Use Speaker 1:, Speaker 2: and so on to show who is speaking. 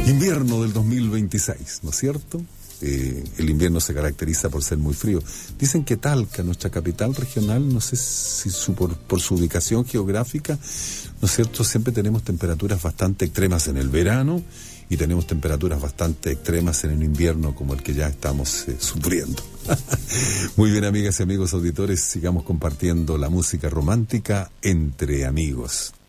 Speaker 1: Invierno del 2026, ¿no es cierto? El invierno se caracteriza por ser muy frío. Dicen que Talca, nuestra capital regional, no sé si por su ubicación geográfica, ¿no es cierto? Siempre tenemos temperaturas bastante extremas en el verano y tenemos temperaturas bastante extremas en el invierno, como el que ya estamos sufriendo. Muy bien, amigas y amigos auditores, sigamos compartiendo la música romántica entre amigos.